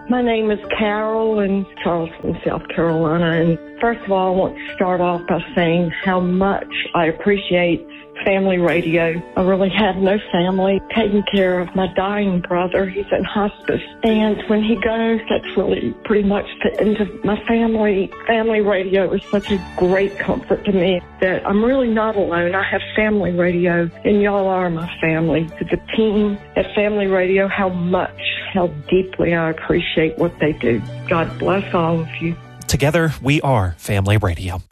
My name is Carol in Charleston, South Carolina. And first of all, I want to start off by saying how much I appreciate family radio. I really have no family, taking care of my dying brother. He's in hospice. And when he goes, that's really pretty much the end of my family. Family radio is such a great comfort to me that I'm really not alone. I have family radio, and y'all are my family. To the team at Family Radio, how deeply I appreciate what they do. God bless all of you. Together, we are Family Radio.